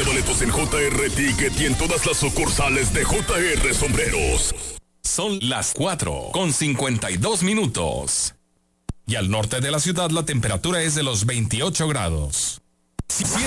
boletos en JR Ticket y en todas las sucursales de JR Sombreros. Son las 4:52. Y al norte de la ciudad la temperatura es de los 28 grados.